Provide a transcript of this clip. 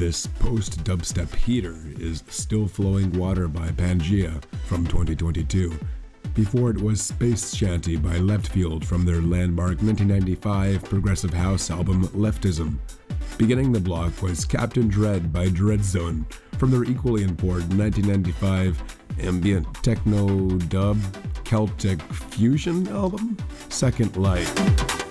This post-dubstep heater is Still Flowing Water by Pangea from 2022. Before it was Space Shanty by Leftfield from their landmark 1995 progressive house album Leftism. Beginning the block was Captain Dread by Dreadzone from their equally important 1995 ambient techno dub Celtic fusion album, Second Light.